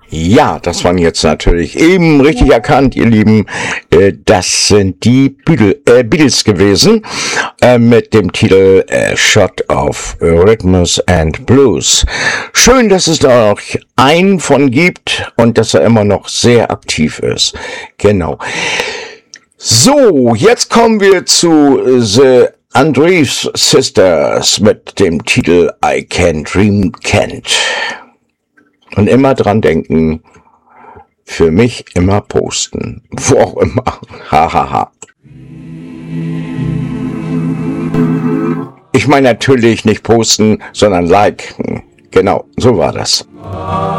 Ja, das waren jetzt natürlich eben richtig erkannt, ihr Lieben. Das sind die Beatles gewesen mit dem Titel Shot of Rhythms and Blues. Schön, dass es da noch einen von gibt und dass er immer noch sehr aktiv ist. Genau. So, jetzt kommen wir zu The Andrews Sisters mit dem Titel I Can Dream Can't. Und immer dran denken, für mich immer posten. Wo auch immer. Hahaha. Ich meine natürlich nicht posten, sondern liken. Genau, so war das.